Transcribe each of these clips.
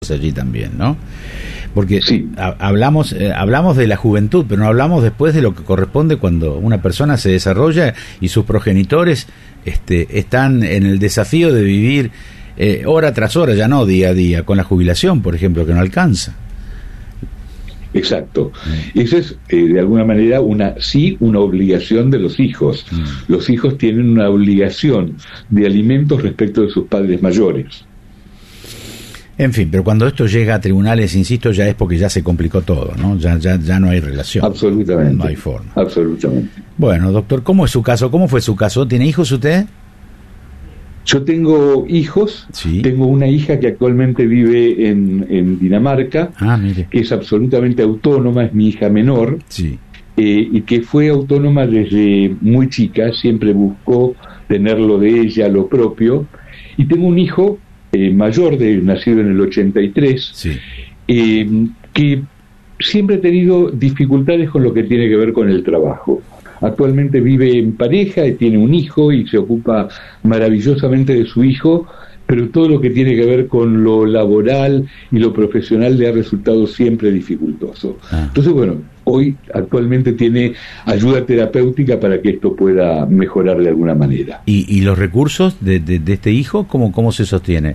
allí también, ¿no? Porque sí. hablamos de la juventud, pero no hablamos después de lo que corresponde cuando una persona se desarrolla y sus progenitores están en el desafío de vivir hora tras hora, ya no día a día, con la jubilación, por ejemplo, que no alcanza. Exacto. Esa es, de alguna manera, una obligación de los hijos. Los hijos tienen una obligación de alimentos respecto de sus padres mayores. En fin, pero cuando esto llega a tribunales, insisto, ya es porque ya se complicó todo, ¿no? Ya no hay relación. Absolutamente. No hay forma. Absolutamente. Bueno, doctor, ¿cómo es su caso? ¿Cómo fue su caso? ¿Tiene hijos usted? Yo tengo hijos, sí. Tengo una hija que actualmente vive en Dinamarca, mire. Que es absolutamente autónoma, es mi hija menor, sí. Y que fue autónoma desde muy chica, siempre buscó tener lo de ella, lo propio, y tengo un hijo mayor, nacido en el 83, sí. Que siempre ha tenido dificultades con lo que tiene que ver con el trabajo. Actualmente vive en pareja y tiene un hijo y se ocupa maravillosamente de su hijo, pero todo lo que tiene que ver con lo laboral y lo profesional le ha resultado siempre dificultoso. Entonces, bueno, hoy actualmente tiene ayuda terapéutica para que esto pueda mejorar de alguna manera. ¿Y los recursos de este hijo, cómo se sostiene?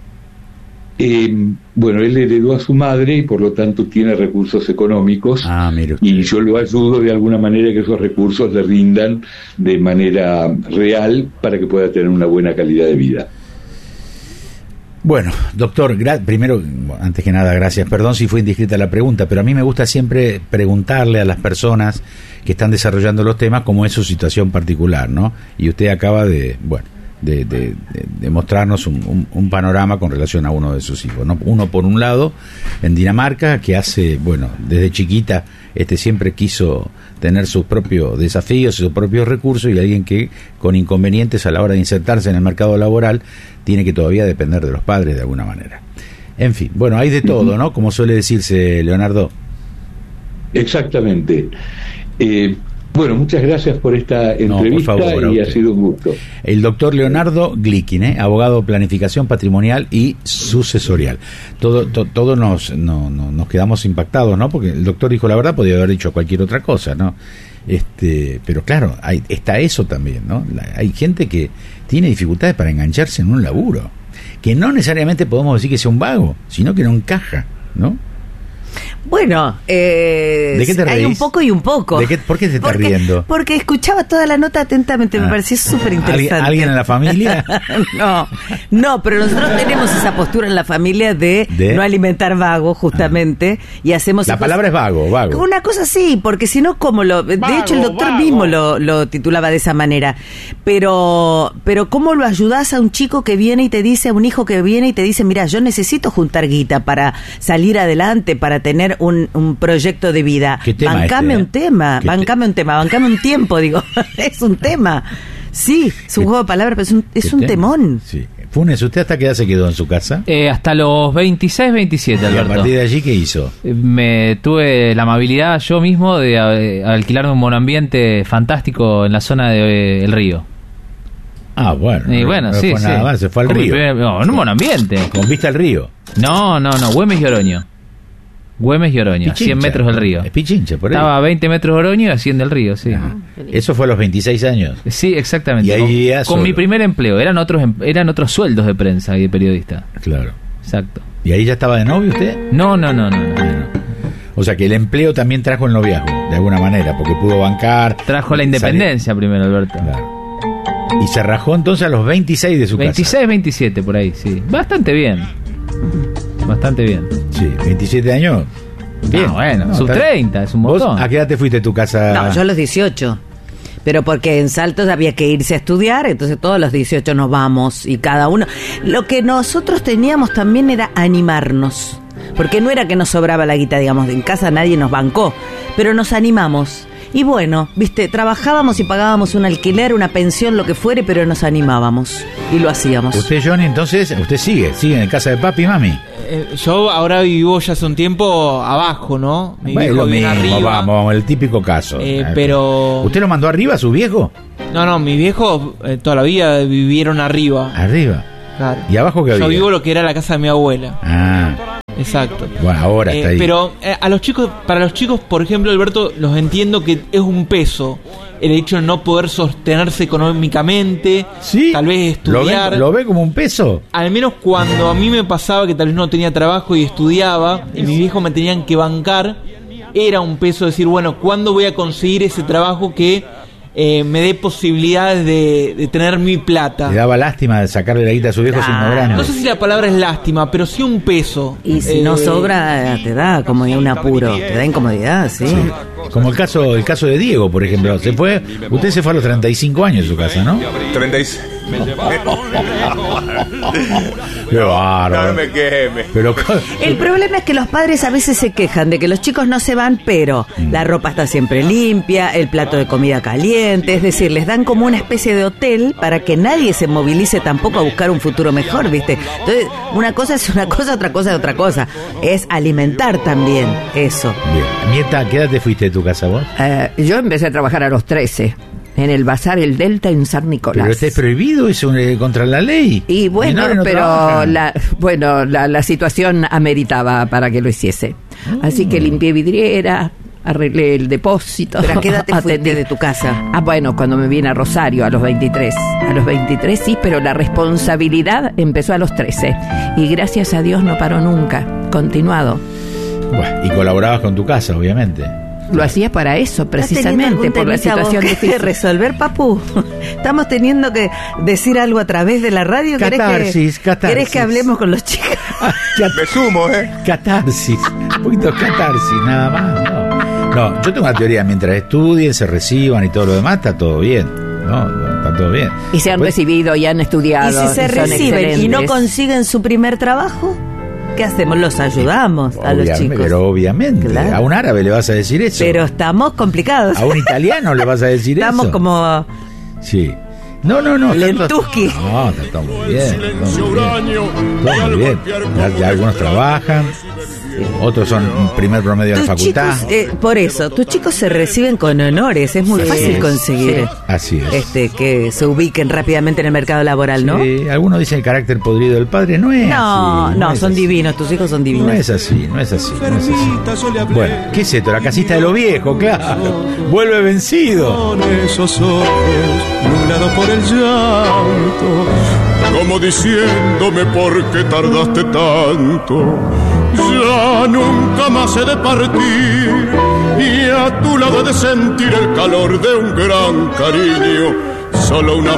Bueno, él heredó a su madre y por lo tanto tiene recursos económicos, mire usted. Y yo lo ayudo de alguna manera que esos recursos le rindan de manera real para que pueda tener una buena calidad de vida. Bueno, doctor, primero, antes que nada, gracias. Perdón si fue indiscreta la pregunta, pero a mí me gusta siempre preguntarle a las personas que están desarrollando los temas cómo es su situación particular, ¿no? Y usted acaba de mostrarnos un panorama con relación a uno de sus hijos, ¿no? Uno, por un lado, en Dinamarca, que desde chiquita siempre quiso tener sus propios desafíos, sus propios recursos, y alguien que con inconvenientes a la hora de insertarse en el mercado laboral tiene que todavía depender de los padres de alguna manera. En fin, bueno, hay de todo, ¿no? Como suele decirse, Leonardo. Exactamente. Bueno, muchas gracias por esta entrevista, por favor, y ha sido un gusto. El doctor Leonardo Glikin, abogado de planificación patrimonial y sucesorial. Todos nos quedamos impactados, ¿no? Porque el doctor dijo la verdad, podía haber dicho cualquier otra cosa, ¿no? Pero claro, está eso también, ¿no? Hay gente que tiene dificultades para engancharse en un laburo, que no necesariamente podemos decir que sea un vago, sino que no encaja, ¿no? Bueno, ¿de qué te reís? Hay un poco y un poco. ¿Por qué te estás riendo? Porque escuchaba toda la nota atentamente, me pareció súper interesante. ¿Alguien en la familia? No, pero nosotros tenemos esa postura en la familia de no alimentar vago, justamente, y hacemos... La palabra es vago. Una cosa sí, porque si no, de hecho, el doctor mismo lo titulaba de esa manera. Pero ¿cómo lo ayudás a un chico que viene y te dice, a un hijo que viene y te dice, mira, yo necesito juntar guita para salir adelante, para tener un proyecto de vida? Bancame un tiempo, digo. Es un tema. Sí, es un juego de palabras, pero es un temón. Sí. Funes, ¿usted hasta qué edad se quedó en su casa? Hasta los 26, 27, Alberto. ¿Y a partir de allí qué hizo? Me tuve la amabilidad yo mismo de alquilarme un monoambiente fantástico en la zona de El Río. Bueno. Y bueno, sí. Nada más, se fue al río. En un monoambiente. ¿Con vista al río? No, Güemes y Oroño. Güemes y Oroño, a 100 metros del río. Es Pichincha, por ahí. Estaba a 20 metros de Oroño y a 100 del río, sí. Eso fue a los 26 años. Sí, exactamente. Y ahí con mi primer empleo. Eran otros sueldos de prensa y de periodista. Claro. Exacto. ¿Y ahí ya estaba de novio usted? No. O sea que el empleo también trajo el noviazgo, de alguna manera, porque pudo bancar. Trajo la independencia primero, Alberto. Claro. Y se rajó entonces a los 26 de su 26, 27 por ahí, sí. Bastante bien. Sí, 27 años. Bien. Bueno, sub 30, es un montón. ¿Vos a qué edad te fuiste de tu casa? No, yo a los 18. Pero porque en Saltos había que irse a estudiar, entonces todos los 18 nos vamos y cada uno... Lo que nosotros teníamos también era animarnos. Porque no era que nos sobraba la guita, digamos, en casa nadie nos bancó, pero nos animamos. Y bueno, viste, trabajábamos y pagábamos un alquiler, una pensión, lo que fuere, pero nos animábamos y lo hacíamos. Usted, Johnny, entonces, usted sigue en casa de papi y mami. Yo ahora vivo ya hace un tiempo abajo, ¿no? Mi viejo vive arriba. Vamos, el típico caso. Pero... ¿Usted lo mandó arriba a su viejo? No, mi viejo toda la vida vivieron arriba. ¿Arriba? Claro. ¿Y abajo qué había? Yo vivo lo que era la casa de mi abuela. Exacto. Bueno, ahora está ahí. Pero para los chicos, por ejemplo, Alberto, los entiendo que es un peso el hecho de no poder sostenerse económicamente, ¿Sí? Tal vez estudiar. ¿Lo ve como un peso? Al menos cuando a mí me pasaba que tal vez no tenía trabajo y estudiaba, y mis viejos me tenían que bancar, era un peso decir, bueno, ¿cuándo voy a conseguir ese trabajo que me dé posibilidades de tener mi plata? Le daba lástima de sacarle la guita a su viejo siendo grande. No sé si la palabra es lástima, pero sí un peso. Y si no sobra, te da como un apuro, te da incomodidad, sí. Como el caso de Diego, por ejemplo. Usted se fue a los 35 años de su casa, ¿no? 36. Qué bárbaro. No me queme. Pero El problema es que los padres a veces se quejan de que los chicos no se van, pero la ropa está siempre limpia, el plato de comida caliente, es decir, les dan como una especie de hotel para que nadie se movilice tampoco a buscar un futuro mejor, ¿viste? Entonces, una cosa es una cosa, otra cosa es otra cosa. Es alimentar también eso. bien. Nieta, ¿qué edad te fuiste de tu casa vos? Yo empecé a trabajar a los 13 en el Bazar El Delta en San Nicolás. Pero está prohibido, es contra la ley. Y bueno, no pero trabajan. la situación ameritaba para que lo hiciese. Así que limpié vidriera, arreglé el depósito. ¿Pero a qué edad te fuiste atendí de tu casa? Bueno, cuando me vine a Rosario, a los 23. A los 23 sí, pero la responsabilidad empezó a los 13. Y gracias a Dios no paró nunca, continuado. Bueno, y colaborabas con tu casa, obviamente. Lo hacía para eso, precisamente, por la situación que difícil. resolver, papu. Estamos teniendo que decir algo a través de la radio. Catarsis. ¿Querés que hablemos con los chicos? Me sumo, Catarsis. Un poquito de catarsis, nada más. No, yo tengo una teoría. Mientras estudien, se reciban y todo lo demás, está todo bien. No, está todo bien. Y se han recibido y han estudiado. ¿Y si se son reciben y no excelentes? consiguen su primer trabajo? ¿Qué hacemos? Los ayudamos a los chicos. Pero obviamente, Claro. a un árabe le vas a decir eso. Pero estamos complicados. A un italiano le vas a decir eso. Estamos como Sí. No. Lentuski. No, está todo muy bien. Todo muy bien. Ya algunos trabajan, otros son primer promedio de la tus facultad. chicos, por eso, tus chicos se reciben con honores. Es muy fácil conseguir Así es. que se ubiquen rápidamente en el mercado laboral, ¿no? Sí, algunos dicen el carácter podrido del padre. No es así. No, es son así. divinos, tus hijos son divinos. No es así. Bueno, ¿qué es esto? La casita de los viejos, claro. Vuelve vencido. Con esos ojos nublados por el llanto, como diciéndome por qué tardaste tanto. Ya nunca más he de partir y a tu lado he de sentir el calor de un gran cariño. Solo una